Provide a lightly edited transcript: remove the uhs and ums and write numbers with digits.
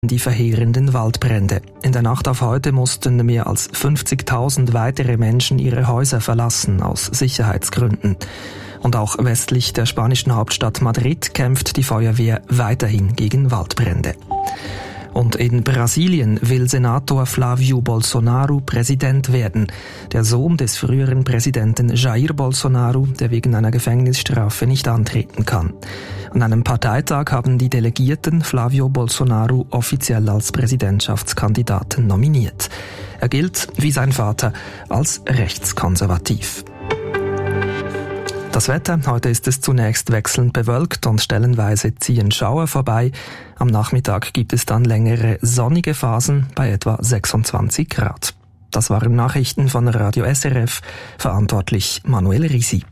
die verheerenden Waldbrände. In der Nacht auf heute mussten mehr als 50.000 weitere Menschen ihre Häuser verlassen, aus Sicherheitsgründen. Und auch westlich der spanischen Hauptstadt Madrid kämpft die Feuerwehr weiterhin gegen Waldbrände. Und in Brasilien will Senator Flávio Bolsonaro Präsident werden. Der Sohn des früheren Präsidenten Jair Bolsonaro, der wegen einer Gefängnisstrafe nicht antreten kann. An einem Parteitag haben die Delegierten Flávio Bolsonaro offiziell als Präsidentschaftskandidaten nominiert. Er gilt, wie sein Vater, als rechtskonservativ. Das Wetter, heute ist es zunächst wechselnd bewölkt und stellenweise ziehen Schauer vorbei. Am Nachmittag gibt es dann längere sonnige Phasen bei etwa 26 Grad. Das waren Nachrichten von Radio SRF, verantwortlich Manuel Risi.